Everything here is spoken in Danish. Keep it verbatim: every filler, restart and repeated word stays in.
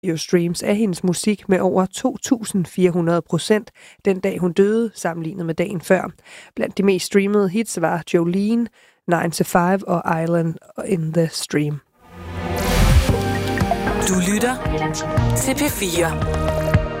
streams af hendes musik med over to tusind fire hundrede procent den dag hun døde, sammenlignet med dagen før. Blandt de mest streamede hits var Jolene, nine to five og Island in the Stream. Du lytter til P fire.